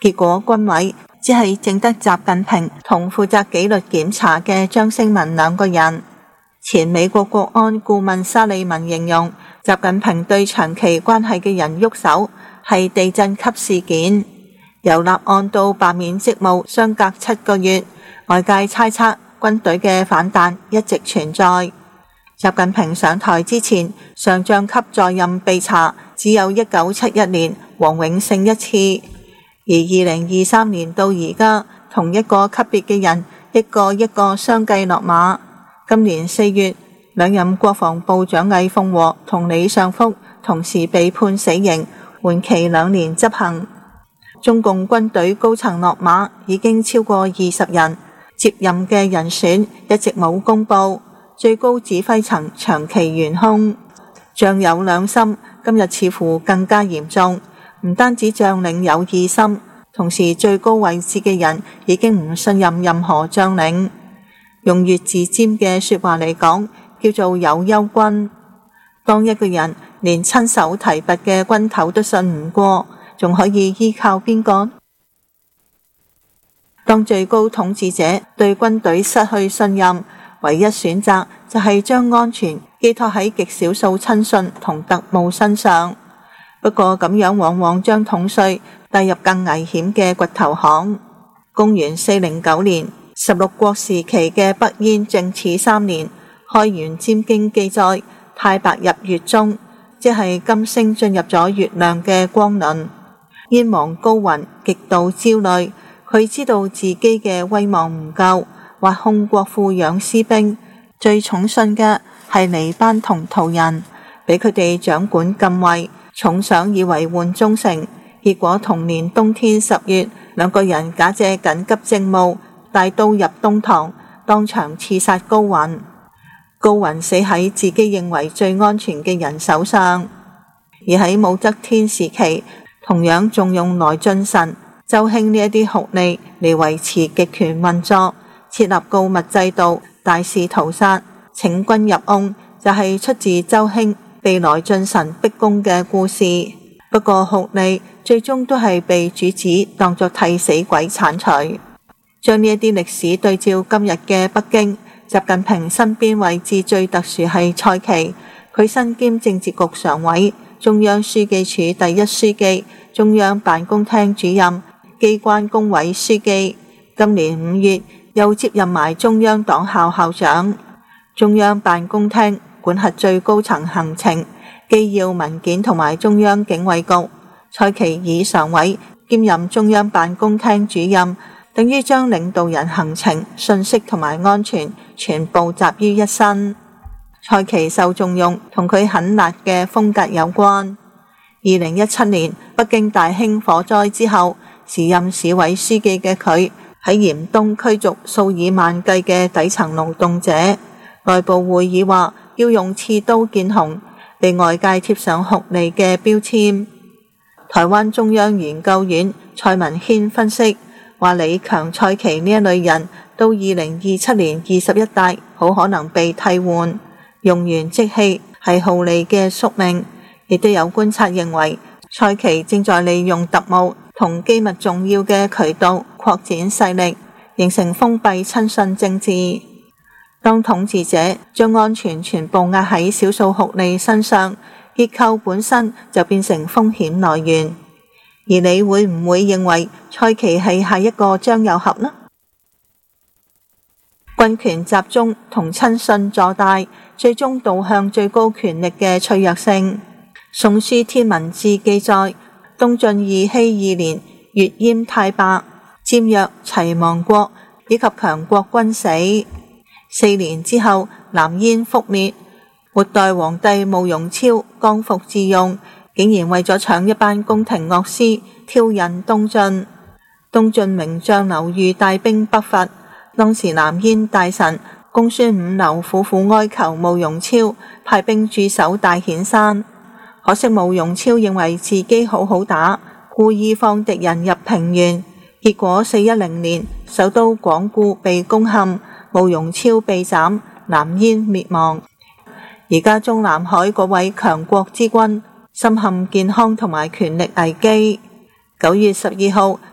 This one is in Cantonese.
結果軍委只係淨得習近平同負責紀律檢查嘅張升民兩個人。前美國國安顧問沙利文形容，習近平對長期關係嘅人喐手係地震級事件。由立案到罷免職務相隔7個月，外界猜測軍隊嘅反彈一直存在。習近平上台之前，上將級在任被查只有1971年黃永勝一次，而2023年到而家，同一個級別嘅人一個一個相繼落馬。今年4月，兩任國防部長魏鳳和同李尚福同時被判死刑，緩期2年執行。中共軍隊高層落馬已經超過20人，接任嘅人選一直冇公布，最高指揮層長期懸空。將有兩心，今日似乎更加嚴重，唔單止將領有異心，同時最高位置嘅人已經唔信任任何將領。用越字尖嘅說話嚟講，叫做有憂軍。當一個人連親手提拔嘅軍頭都信唔過，仲可以依靠邊個？當最高統治者對軍隊失去信任，唯一選擇就係將安全寄託喺極少數親信同特務身上。不過咁樣往往將統帥帶入更危險嘅掘頭巷。公元409年，16國時期嘅北燕正始3年，開元占經記載，太白入月中，即係金星進入咗月亮嘅光輪。燕王高雲極度焦慮，佢知道自己嘅威望唔夠，挖空國庫養私兵，最寵信嘅係黎班同陶人，俾佢哋掌管禁衛，重賞以維護忠誠。結果同年冬天10月，兩個人假借緊急政務，帶刀入東堂，當場刺殺高雲。高雲死喺自己認為最安全嘅人手上。而喺武則天時期，同樣重用來俊臣、周興呢一啲酷吏嚟維持極權運作，設立告密制度，大肆屠殺，請君入甕，就係出自周興被來俊臣逼宮嘅故事。不過酷吏最終都係被主子當作替死鬼剷除。將呢一啲歷史對照今日嘅北京，習近平身邊位置最特殊係蔡奇，佢身兼政治局常委、中央書記處第一書記、中央辦公廳主任、機關工委書記。今年5月又接任埋中央黨校校長。中央辦公廳管轄最高層行程、機要文件同埋中央警衛局。蔡奇以常委兼任中央辦公廳主任，等於將領導人行程、信息同埋安全全部集於一身。蔡奇受重用同佢狠辣嘅風格有關。2017年北京大興火災之後，時任市委書記嘅佢喺嚴冬驅逐數以萬計嘅底層勞動者。內部會議話要用刺刀見紅，被外界貼上酷吏嘅標籤。台灣中央研究院蔡文軒分析話，李強、蔡奇呢一類人到2027年21大好可能被替換，用完即棄係酷吏嘅宿命。亦都有觀察認為，蔡奇正在利用特務同機密重要嘅渠道擴展勢力，形成封閉親信政治。當統治者將安全全部壓喺少數酷吏身上，結構本身就變成風險來源。而你會唔會認為蔡奇係下一個張又俠呢？軍權集中同親信坐大，最終導向最高權力嘅脆弱性。宋書天文志記載，東晉義熙2年，越閹太白，占約齊亡國以及強國均死。4年之後，南燕覆滅。末代皇帝慕容超剛愎自用，竟然為咗搶一班宮廷樂師，挑釁東晉。東晉名將劉裕帶兵北伐，當時南燕大臣公孫五劉苦苦哀求慕容超派兵駐守大顯山，可惜慕容超認為自己好好打，故意放敵人入平原，結果410年首都廣固被攻陷，慕容超被斬，南燕滅亡。而家中南海嗰位強國之君深陷健康同埋權力危機。9月12號，